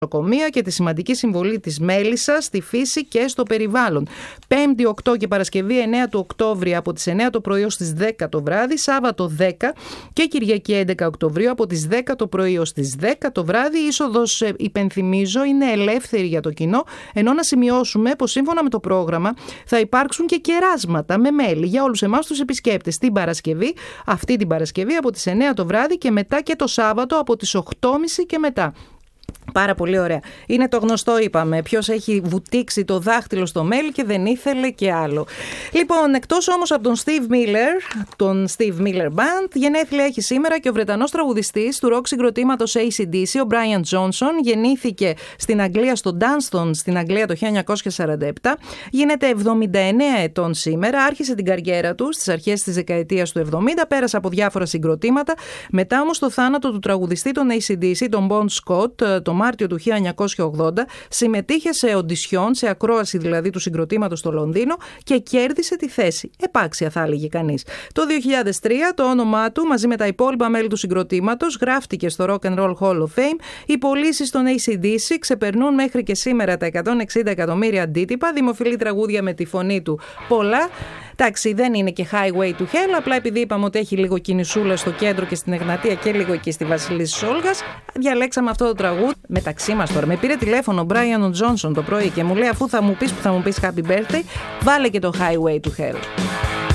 νοσοκομεία και τη σημαντική συμβολή της μέλισσας στη φύση και στο περιβάλλον. Πέμπτη 8 και Παρασκευή 9 του Οκτώβρη από τις 9 το πρωί ως τις 10 το βράδυ, Σάββατο 10 και Κυριακή 11 Οκτωβρίου από τις 10 το πρωί ως τις 10 το βράδυ. Η είσοδος, υπενθυμίζω, είναι ελεύθερη για το κοινό, ενώ να σημειώσουμε πως σύμφωνα με το πρόγραμμα θα υπάρξουν και κεράσματα με μέλι για όλους εμάς τους επισκέπτες την Παρασκευή, αυτή την Παρασκευή από τις 9 το βράδυ και μετά και το Σάββατο από τις 8.30 και μετά. Πάρα πολύ ωραία. Είναι το γνωστό, είπαμε, ποιος έχει βουτήξει το δάχτυλο στο μέλι και δεν ήθελε και άλλο. Λοιπόν, εκτός όμως από τον Steve Miller, τον Steve Miller Band, γενέθλια έχει σήμερα και ο Βρετανός τραγουδιστής του ροκ συγκροτήματος AC/DC, ο Brian Johnson. Γεννήθηκε στην Αγγλία, στο Dunston, στην Αγγλία το 1947. Γίνεται 79 ετών σήμερα. Άρχισε την καριέρα του στις αρχές της δεκαετίας του 70. Πέρασε από διάφορα συγκροτήματα. Μετά όμως το θάνατο του τραγουδιστή των AC/DC, τον Bon Scott, το Μάρτιο του 1980, συμμετείχε σε οντισιόν, σε ακρόαση δηλαδή του συγκροτήματος στο Λονδίνο και κέρδισε τη θέση. Επάξια θα έλεγε κανείς. Το 2003 το όνομά του μαζί με τα υπόλοιπα μέλη του συγκροτήματος γράφτηκε στο Rock and Roll Hall of Fame. Οι πωλήσεις των AC/DC ξεπερνούν μέχρι και σήμερα τα 160 εκατομμύρια αντίτυπα. Δημοφιλή τραγούδια με τη φωνή του πολλά. Εντάξει, δεν είναι και Highway to Hell, απλά επειδή είπαμε ότι έχει λίγο κινησούλα στο κέντρο και στην Εγνατία και λίγο εκεί στη Βασιλίσσης Όλγας, διαλέξαμε αυτό το τραγούδι μεταξύ μας τώρα. Με πήρε τηλέφωνο ο Brian Johnson το πρωί και μου λέει, αφού θα μου πεις που θα μου πεις Happy Birthday, βάλε και το Highway to Hell.